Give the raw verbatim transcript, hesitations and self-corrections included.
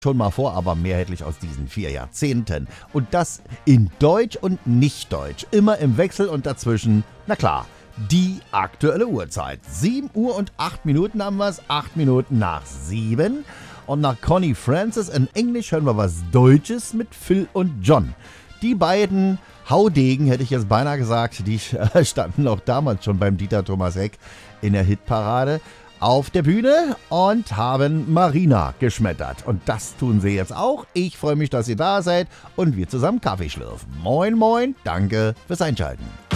Schon mal vor, aber mehrheitlich aus diesen vier Jahrzehnten. Und das in Deutsch und Nicht-Deutsch. Immer im Wechsel und dazwischen, na klar, die aktuelle Uhrzeit. sieben Uhr und acht Minuten haben wir es, acht Minuten nach sieben. Und nach Connie Francis in Englisch hören wir was Deutsches mit Phil und John. Die beiden Haudegen, hätte ich jetzt beinahe gesagt, die standen auch damals schon beim Dieter Thomas Heck in der Hitparade auf der Bühne und haben Marina geschmettert. Und das tun sie jetzt auch. Ich freue mich, dass ihr da seid und wir zusammen Kaffee schlürfen. Moin, moin, danke fürs Einschalten.